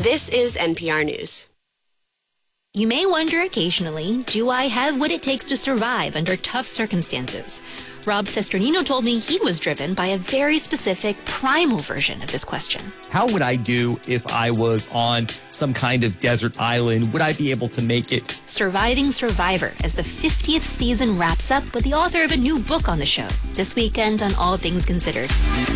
This is NPR News. You may wonder occasionally, do I have what it takes to survive under tough circumstances? Rob Cesternino told me he was driven by a very specific primal version of this question. How would I do if I was on some kind of desert island? Would I be able to make it? Surviving Survivor as the 50th season wraps up with the author of a new book on the show this weekend on All Things Considered.